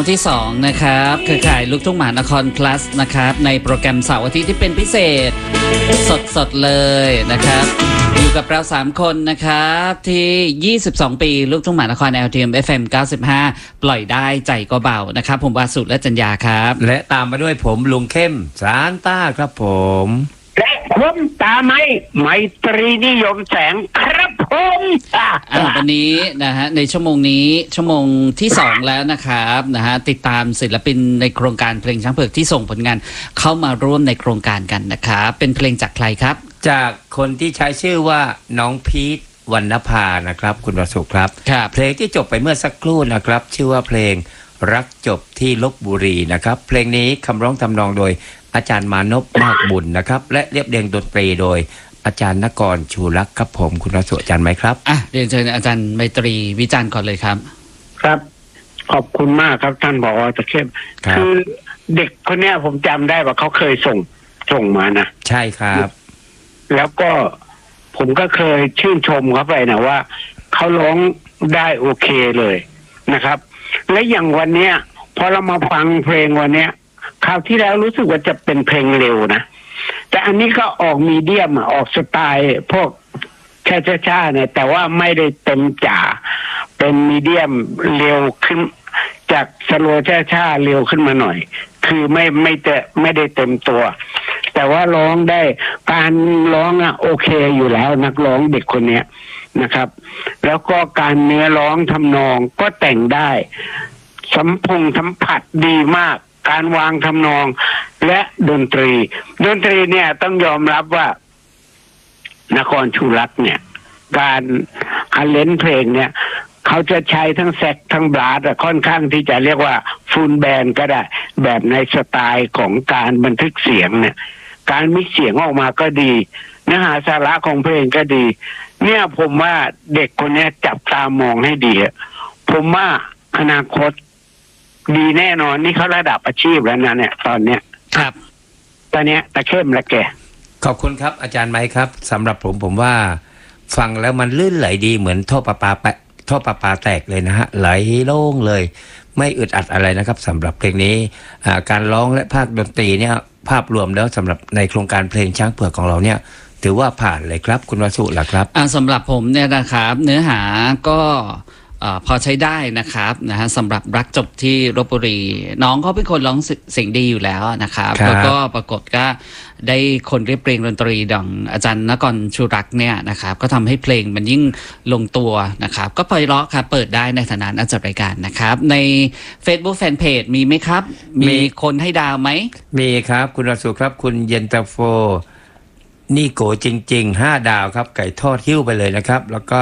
ที่2นะครับเครือข่ายลูกทุ่งมหานคร plus นะครับในโปรแกรมเสาร์อาทิตย์ที่เป็นพิเศษสดเลยนะครับอยู่กับเรา3คนนะครับที่22ปีลูกทุ่งมหานคร LTM FM 95ปล่อยได้ใจก็เบานะครับผมวาสุและจัญญาครับและตามมาด้วยผมลุงเข้มซานต้าครับผมและผมตาไมตรีนิยมแสงครับผมวันนี้นะฮะในชั่วโมงนี้ชั่วโมงที่2แล้วนะครับนะฮะติดตามศิลปินในโครงการเพลงช้างเผือกที่ส่งผลงานเข้ามาร่วมในโครงการกันนะครับเป็นเพลงจากใครครับจากคนที่ใช้ชื่อว่าน้องพีทวรรณภานะครับคุณวสุครับเพลงที่จบไปเมื่อสักครู่นะครับชื่อว่าเพลงรักจบที่ลพบุรีนะครับเพลงนี้คำร้องทำนองโดยอาจารย์มานพมากบุญนะครับและเรียบเรียงดนตรีโดยอาจารย์นกรชูรักษ์ครับผมคุณวสุอาจารย์ไหมครับเรียนเชิญอาจารย์ไมตรีวิจารณ์ก่อนเลยครับครับขอบคุณมากครับท่านผอ.ตะเข้มคือเด็กคนนี้ผมจำได้ว่าเขาเคยส่งมานะใช่ครับแล้วก็ผมก็เคยชื่นชมเขาไปนะว่าเขาร้องได้โอเคเลยนะครับและอย่างวันเนี้ยพอเรามาฟังเพลงวันเนี้ยคราวที่แล้วรู้สึกว่าจะเป็นเพลงเร็วนะแต่อันนี้ก็ออกมีเดียมออกสไตล์พวกช้าๆเนี่ยแต่ว่าไม่ได้เต็มจ๋าเป็นมีเดียมเร็วขึ้นจากสโลว์ช้าๆเร็วขึ้นมาหน่อยคือไม่ได้เต็มตัวแต่ว่าร้องได้การร้องโอเคอยู่แล้วนักร้องเด็กคนนี้นะครับแล้วก็การเนื้อร้องทำนองก็แต่งได้สัมผัสดีมากการวางทำนองและดนตรีเนี่ยต้องยอมรับว่านครชูรักษ์เนี่ยการเล่นเพลงเนี่ยเขาจะใช้ทั้งแซกทั้งบลัสค่อนข้างที่จะเรียกว่าฟูลแบนด์ก็ได้แบบในสไตล์ของการบันทึกเสียงเนี่ยการมิกซ์เสียงออกมาก็ดีเนื้อหาสาระของเพลงก็ดีเนี่ยผมว่าเด็กคนนี้จับตามองให้ดีผมว่าอนาคตดีแน่นอนนี่เขาระดับอาชีพแล้วนะเนี่ยตอนเนี้ยครับตอนเนี้ยตะเข้มและแกขอบคุณครับอาจารย์ไมค์ครับสำหรับผมว่าฟังแล้วมันลื่นไหลดีเหมือนท่อประปาแตกเลยนะฮะไหลโล่งเลยไม่อึดอัดอะไรนะครับสำหรับเพลงนี้การร้องและภาคดนตรีเนี่ยภาพรวมแล้วสำหรับในโครงการเพลงช้างเผือกของเราเนี่ยถือว่าผ่านเลยครับคุณวสุล่ะครับสำหรับผมเนี่ยนะครับเนื้อหาก็พอใช้ได้นะครับนะฮะสำหรับรักจบที่ลพบุรีน้องเขาเป็นคนร้องเสียงดีอยู่แล้วนะครับแล้วก็ปรากฏก็ได้คนเรียบเรียงดนตรีดังอาจารย์นกรชูรักษ์เนี่ยนะครับก็ทำให้เพลงมันยิ่งลงตัวนะครับก็ไพเราะครับเปิดได้ในฐานะนักจัดรายการนะครับใน Facebook Fanpage มีไหมครับมีคนให้ดาวไหมมีครับคุณวสุครับคุณเย็นตาโฟนี่โกจริงๆ5 ดาวครับไก่ทอดหิ้วไปเลยนะครับแล้วก็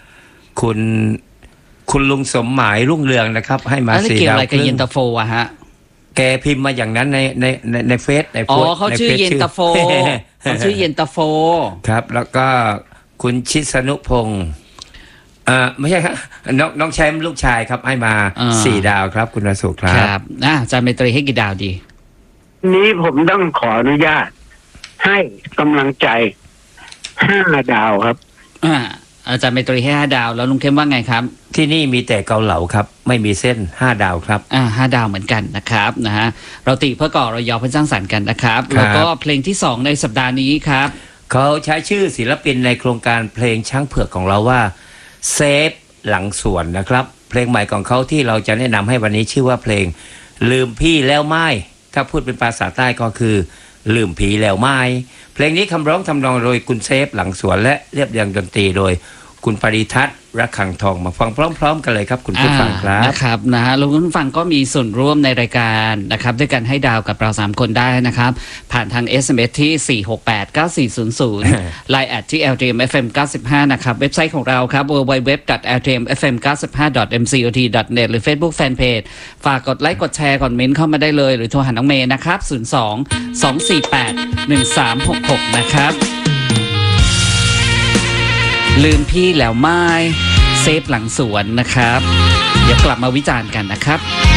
คุณลุงสมหมายรุ่งเรืองนะครับให้มา4 ดาวเกี่ยวอะไรกับเย็นตาโฟฮะแกพิมพ์มาอย่างนั้นในเฟซเขาชื่อเย็นตาโฟเขาชื่อเย็นตาโฟครับแล้วก็คุณชิสนุพงศ์ไม่ใช่ครับน้องแชมป์ลูกชายครับให้มา4 ดาวครับคุณวสุครับอาจารย์เมตรีให้กี่ดาวดีนี้ผมต้องขออนุญาตให้กำลังใจ5 ดาวครับอาจารย์เมตรีให้5 ดาวแล้วลุงเข้มว่าไงครับที่นี่มีแต่เกาเหลาครับไม่มีเส้น5 ดาวครับ 5 ดาวเหมือนกันนะครับนะฮะเราติเพื่อก่อเรายอเพื่อสร้างสรรค์กันนะครับแล้วก็เพลงที่2ในสัปดาห์นี้ครับเขาใช้ชื่อศิลปินในโครงการเพลงช้างเผือกของเราว่าเซฟหลังสวนนะครับเพลงใหม่ของเขาที่เราจะแนะนำให้วันนี้ชื่อว่าเพลงลืมพี่แล้วไม่ถ้าพูดเป็นภาษาใต้ก็คือลืมผีแล้วไม่เพลงนี้คำร้องทำนองโดยคุณเซฟหลังสวนและเรียบเรียงดนตรีโดยคุณปริทัศน์ระฆังทองมาฟังพร้อมๆกันเลยครับคุณผู้ฟังครับนะครับนะฮะคุณผู้ฟังก็มีส่วนร่วมในรายการนะครับด้วยการให้ดาวกับเรา3 คนได้นะครับผ่านทาง SMS ที่4689400 Line ที่ LTMFM 95นะครับเว็บไซต์ของเราครับ www.ltmfm95.mcot.net หรือ Facebook Fanpage ฝากกดไลค์กดแชร์กดเมนต์เข้ามาได้เลยหรือโทรหาน้องเมย์นะครับ02-248-1366นะครับลืมพี่แล้วไม่เซฟหลังสวนนะครับเดี๋ยวกลับมาวิจารณ์กันนะครับ